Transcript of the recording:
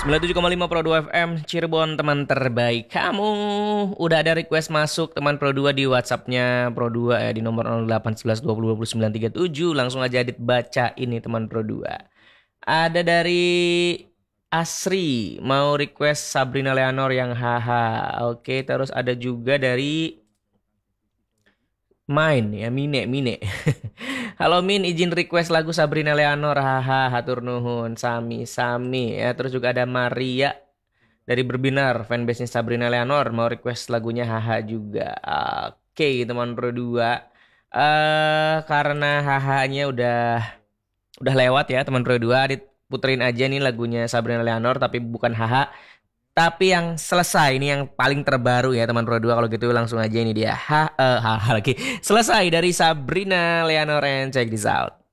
97,5 Pro 2 FM Cirebon, teman terbaik kamu. Udah ada request masuk teman Pro 2 di WhatsAppnya Pro 2 ya, di nomor 0811 20 29 37. Langsung aja Adit baca ini teman Pro 2. Ada dari Asri mau request Sabrina Leonor yang haha. Oke, terus ada juga dari ya Mine. Halo Min, izin request lagu Sabrina Leonor, haha, hatur nuhun, sami ya. Terus juga ada Maria dari Berbinar, fanbase-nya Sabrina Leonor, mau request lagunya haha juga. Oke, teman Pro 2. Karena hahanya udah lewat ya teman Pro 2, Adit puterin aja nih lagunya Sabrina Leonor tapi bukan haha. Tapi yang selesai ini yang paling terbaru ya teman Pro 2. Kalau gitu langsung aja ini dia. Lagi. Selesai dari Sabrina Leonor and check this out.